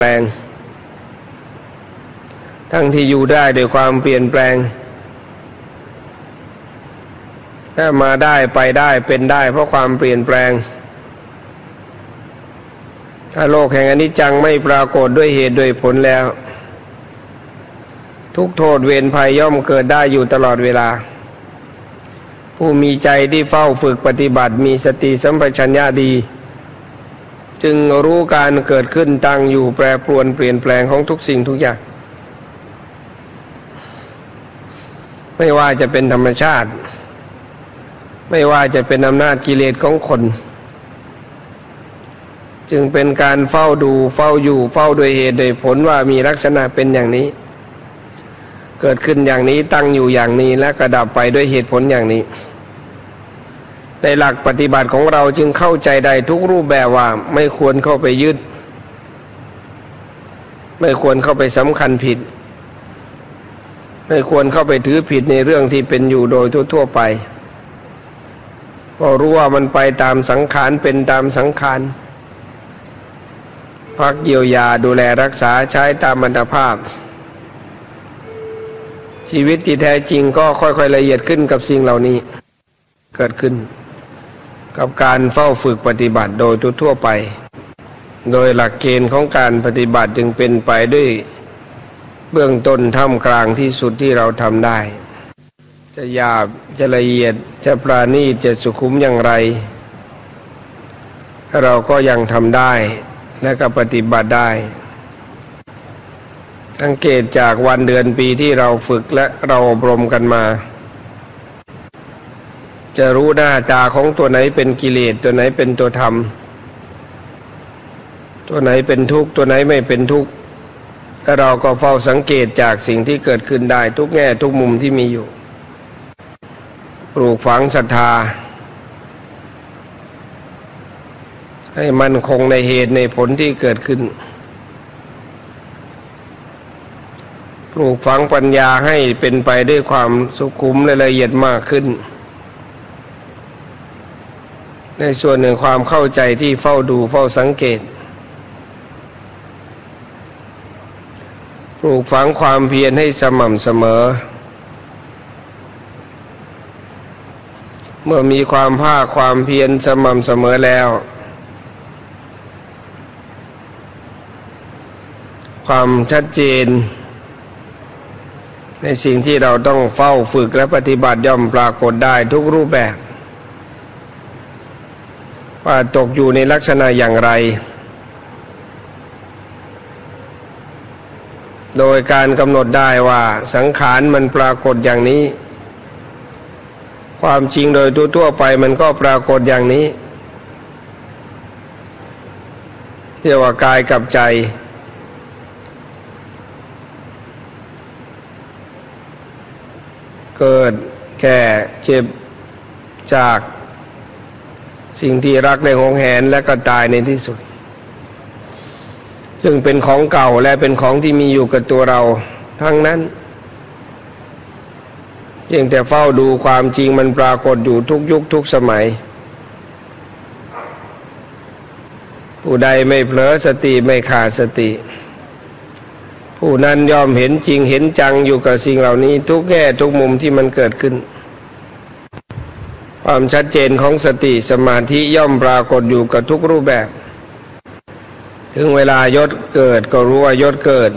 แปลงทั้งที่อยู่ได้ด้วยความเปลี่ยนแปลงถ้ามาได้ไปได้เป็นได้เพราะความเปลี่ยนแปลงถ้าโลกแห่งอนิจจังไม่ปรากฏด้วยเหตุด้วยผลแล้วทุกโทษเวรภัยย่อมเกิดได้อยู่ตลอดเวลาผู้มีใจที่เฝ้าฝึกปฏิบัติมีสติสัมปชัญญะดีจึงรู้การเกิดขึ้นตั้งอยู่แปรปรวนเปลี่ยนแปลงของทุกสิ่งทุกอย่างไม่ว่าจะเป็นธรรมชาติไม่ว่าจะเป็นอำนาจกิเลสของคนจึงเป็นการเฝ้าดูเฝ้าอยู่เฝ้าโดยเหตุโดยผลว่ามีลักษณะเป็นอย่างนี้เกิดขึ้นอย่างนี้ตั้งอยู่อย่างนี้และกระดับไปด้วยเหตุผลอย่างนี้ในหลักปฏิบัติของเราจึงเข้าใจได้ทุกรูปแบบว่าไม่ควรเข้าไปยึดไม่ควรเข้าไปสำคัญผิดไม่ควรเข้าไปถือผิดในเรื่องที่เป็นอยู่โดยทั่วไปเพราะรู้ว่ามันไปตามสังขารเป็นตามสังขารพักเยียวยาดูแลรักษาใช้ตามอัตภาพชีวิตที่แท้จริงก็ค่อยๆละเอียดขึ้นกับสิ่งเหล่านี้เกิดขึ้นกับการเฝ้าฝึกปฏิบัติโดยทั่วไปโดยหลักเกณฑ์ของการปฏิบัติจึงเป็นไปด้วยเบื้องต้นท่ามกลางที่สุดที่เราทำได้จะหยาบจะละเอียดจะปราณีตจะสุขุมอย่างไรเราก็ยังทำได้และก็ปฏิบัติได้สังเกตจากวันเดือนปีที่เราฝึกและเราอบรมกันมาจะรู้หน้าตาของตัวไหนเป็นกิเลสตัวไหนเป็นตัวธรรมตัวไหนเป็นทุกข์ตัวไหนไม่เป็นทุกข์เราก็เฝ้าสังเกตจากสิ่งที่เกิดขึ้นได้ทุกแง่ทุกมุมที่มีอยู่ปลูกฝังศรัทธาให้มั่นคงในเหตุในผลที่เกิดขึ้นปลูกฝังปัญญาให้เป็นไปด้วยความสุขุมและละเอียดมากขึ้นในส่วนหนึ่งความเข้าใจที่เฝ้าดูเฝ้าสังเกตปลูกฝังความเพียรให้สม่ำเสมอเมื่อมีความภาคความเพียรสม่ำเสมอแล้วความชัดเจนในสิ่งที่เราต้องเฝ้าฝึกและปฏิบัติย่อมปรากฏได้ทุกรูปแบบว่าตกอยู่ในลักษณะอย่างไรโดยการกำหนดได้ว่าสังขารมันปรากฏอย่างนี้ความจริงโดยทั่วไปมันก็ปรากฏอย่างนี้เรียกว่ากายกับใจเกิดแก่เจ็บจากสิ่งที่รักและหวงแหนและก็ตายในที่สุดซึ่งเป็นของเก่าและเป็นของที่มีอยู่กับตัวเราทั้งนั้นเพียงแต่เฝ้าดูความจริงมันปรากฏอยู่ทุกยุคทุกสมัยผู้ใดไม่เผลอสติไม่ขาดสติผู้นั้นย่อมเห็นจริงเห็นจังอยู่กับสิ่งเหล่านี้ทุกแง่ทุกมุมที่มันเกิดขึ้นความชัดเจนของสติสมาธิย่อมปรากฏอยู่กับทุกรูปแบบถึงเวลายศเกิดก็รู้ว่ายศเกิด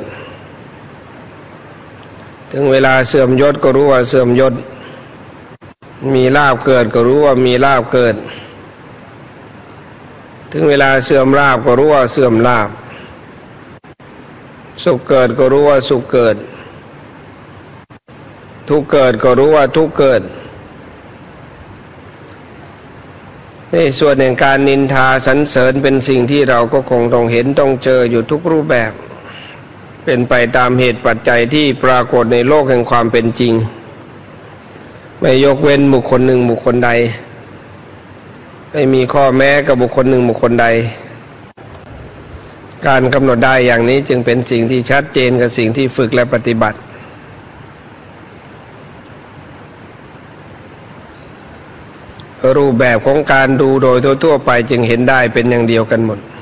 ถึงเวลาเสื่อมยศก็รู้ว่าเสื่อมยศมีลาภเกิดก็รู้ว่ามีลาภเกิดถึงเวลาเสื่อมลาภก็รู้ว่าเสื่อมลาภสุขเกิดก็รู้ว่าสุขเกิดทุกข์เกิดก็รู้ว่าทุกข์เกิดในส่วนแห่งการนินทาสรรเสริญเป็นสิ่งที่เราก็คงต้องเห็นต้องเจออยู่ทุกรูปแบบเป็นไปตามเหตุปัจจัยที่ปรากฏในโลกแห่งความเป็นจริงไม่ยกเว้นบุคคลหนึ่งบุคคลใดไม่มีข้อแม้กับบุคคลหนึ่งบุคคลใดการกำหนดได้อย่างนี้จึงเป็นสิ่งที่ชัดเจนกับสิ่งที่ฝึกและปฏิบัติรูปแบบของการดูโดยทั่วไปจึงเห็นได้เป็นอย่างเดียวกันหมด